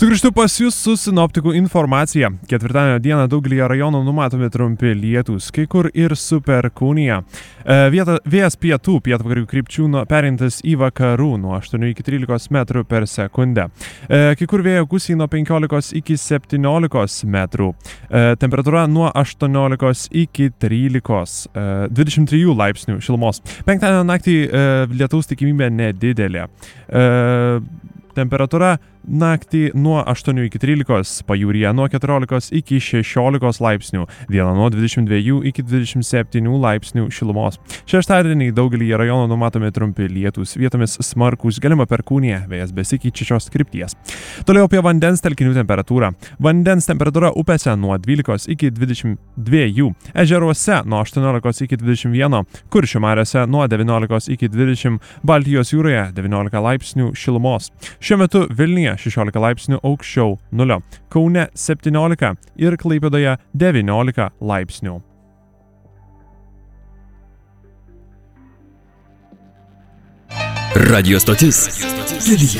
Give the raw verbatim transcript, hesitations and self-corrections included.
Sugrįžtu pas jūs su sinoptikų informacija. Ketvirtadienio dieną daugelyje rajonų numatomi trumpi lietūs, kai kur ir su perkūnija. Vieta, vėjas pietų, pietvakarių krypčių nuo, perintas į vakarų nuo aštuonių iki trylikos metrų per sekundę. Kai kur vėjo gūsiai nuo penkiolikos iki septyniolikos metrų. Temperatūra nuo aštuoniolikos iki trylikos, dvidešimt trijų laipsnių šilumos. Penktadienio naktį lietaus tikimybė nedidelė. Temperatūra naktį nuo aštuonių iki trylikos, pajūryje nuo keturiolikos iki šešiolikos laipsnių, dieną nuo dvidešimt dviejų iki dvidešimt septynių laipsnių šilumos. Šeštadienį daugelį rajonų numatomi trumpi lietūs, vietomis smarkūs, galima perkūnija, vėjas besikeičiančios krypties. Toliau apie vandens telkinių temperatūrą. Vandens temperatūra upėse nuo dvylikos iki dvidešimt dviejų, ežeruose nuo aštuoniolikos iki dvidešimt vieno, Kuršių mariose nuo devyniolikos iki dvidešimt, Baltijos jūroje devyniolika laipsnių šilumos. Šiuo metu Vilniuje šešiolika laipsnių aukščiau nulio, Kaune septyniolika ir Klaipėdoje devyniolika laipsnių. Radio stotis. Kelyje.